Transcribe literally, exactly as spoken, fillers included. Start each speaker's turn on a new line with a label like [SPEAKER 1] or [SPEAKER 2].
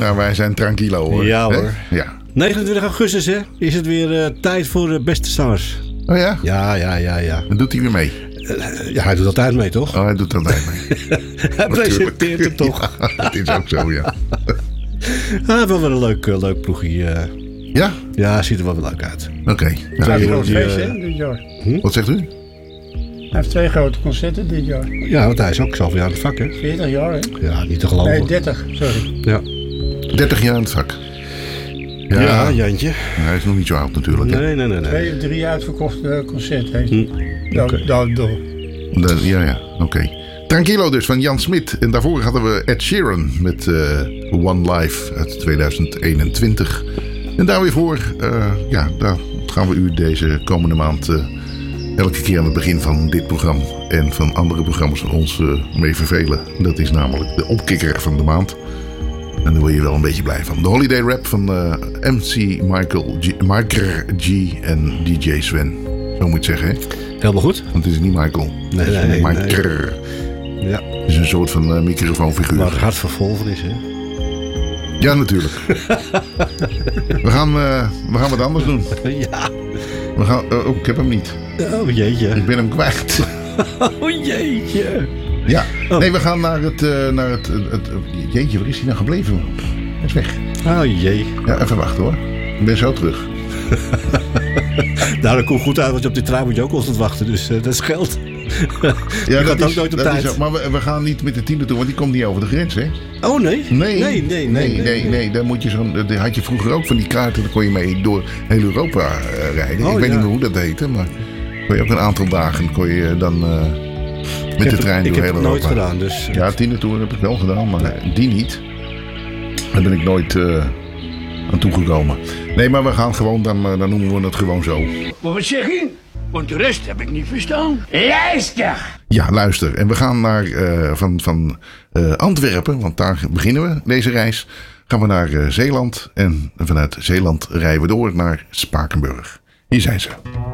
[SPEAKER 1] Nou, wij zijn tranquilo hoor.
[SPEAKER 2] Ja hoor.
[SPEAKER 1] Hè? Ja.
[SPEAKER 2] negenentwintig augustus hè, is het weer uh, tijd voor de beste zangers.
[SPEAKER 1] Oh ja?
[SPEAKER 2] Ja, ja, ja, ja.
[SPEAKER 1] Dan doet hij weer mee.
[SPEAKER 2] Uh, ja, hij doet altijd mee, toch?
[SPEAKER 1] Oh, hij doet altijd mee.
[SPEAKER 2] Hij presenteert het toch?
[SPEAKER 1] Ja, dat is ook zo, ja.
[SPEAKER 2] Hij heeft wel weer een leuk, uh, leuk ploegje. Uh.
[SPEAKER 1] Ja?
[SPEAKER 2] Ja, ziet er wel weer leuk uit.
[SPEAKER 1] Oké. Okay.
[SPEAKER 3] Ja, hij heeft groot feest, hè, dit jaar.
[SPEAKER 1] Hm? Wat zegt u?
[SPEAKER 3] Hij heeft twee grote concerten dit jaar.
[SPEAKER 2] Ja, want hij is ook zoveel jaar aan het vak, hè?
[SPEAKER 3] veertig jaar, hè?
[SPEAKER 2] Ja, niet te geloven.
[SPEAKER 3] Nee, dertig, sorry.
[SPEAKER 2] Ja.
[SPEAKER 1] dertig jaar aan het vak.
[SPEAKER 2] Ja, ja Jantje.
[SPEAKER 1] Hij is nog niet zo oud natuurlijk. Hè?
[SPEAKER 2] Nee, nee, nee. nee.
[SPEAKER 3] Twee, drie uitverkochte concerten heeft
[SPEAKER 2] hij.
[SPEAKER 3] Hm. Okay. Daardoor.
[SPEAKER 1] Da, ja, ja, oké. Okay. Tranquilo dus, van Jan Smit. En daarvoor hadden we Ed Sheeran met uh, One Life uit tweeduizend eenentwintig. En daar weer voor, uh, ja, daar gaan we u deze komende maand uh, elke keer aan het begin van dit programma en van andere programma's van ons uh, mee vervelen. Dat is namelijk de opkikker van de maand. En daar word je wel een beetje blij van. De Holiday Rap van uh, M C Michael G, Michael G en D J Sven. Zo moet je het zeggen, hè?
[SPEAKER 2] Helemaal goed.
[SPEAKER 1] Want het is niet Michael.
[SPEAKER 2] Nee, nee, nee.
[SPEAKER 1] Michael.
[SPEAKER 2] Nee. Ja.
[SPEAKER 1] Het is een soort van uh, microfoonfiguur.
[SPEAKER 2] Waar het hart vervolgen is, hè?
[SPEAKER 1] Ja, natuurlijk. we, gaan, uh, we gaan wat anders doen.
[SPEAKER 2] Ja.
[SPEAKER 1] We gaan, uh, oh, ik heb hem niet.
[SPEAKER 2] Oh jeetje.
[SPEAKER 1] Ik ben hem kwijt.
[SPEAKER 2] Oh jeetje.
[SPEAKER 1] Ja, oh. Nee, we gaan naar het, uh, naar het, het, het... Jeetje, waar is hij nou gebleven? Hij is weg.
[SPEAKER 2] Oh jee.
[SPEAKER 1] Ja, even wachten hoor. Ik ben zo terug.
[SPEAKER 2] Nou, dat komt goed uit, want op die trein moet je ook constant wachten. Dus uh, dat scheelt.
[SPEAKER 1] Ja,
[SPEAKER 2] je
[SPEAKER 1] dat
[SPEAKER 2] gaat
[SPEAKER 1] is,
[SPEAKER 2] ook nooit op
[SPEAKER 1] dat
[SPEAKER 2] tijd.
[SPEAKER 1] Is, maar we, we gaan niet met de tiende toe, want die komt niet over de grens, hè?
[SPEAKER 2] Oh nee?
[SPEAKER 1] Nee,
[SPEAKER 2] nee, nee, nee. nee, nee,
[SPEAKER 1] nee, nee. Daar moet je zo'n, dat had je vroeger ook van die kaarten. Daar kon je mee door heel Europa uh, rijden.
[SPEAKER 2] Oh,
[SPEAKER 1] ik weet
[SPEAKER 2] ja.
[SPEAKER 1] niet meer hoe dat heette, maar kon je ook een aantal dagen kon je dan uh, met de trein
[SPEAKER 2] het,
[SPEAKER 1] door heel Europa.
[SPEAKER 2] Ik heb het nooit gedaan, dus...
[SPEAKER 1] Ja, tiende tour heb ik wel gedaan, maar nee. Die niet. Daar ben ik nooit uh, aan toegekomen. Nee, maar we gaan gewoon, dan, dan noemen we het gewoon zo.
[SPEAKER 4] Wat zeg je? Want de rest heb ik niet verstaan. Luister!
[SPEAKER 1] Ja, luister. En we gaan naar uh, van, van uh, Antwerpen, want daar beginnen we deze reis. Gaan we naar uh, Zeeland en vanuit Zeeland rijden we door naar Spakenburg. Hier zijn ze.